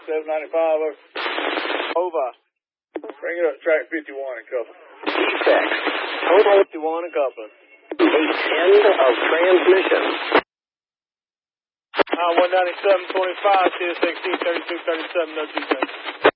795 over. Bring it up to track 51 and coupling. Defects. Total 51 and coupling. End of transmission. 197.25, TSXT 3237, no defects.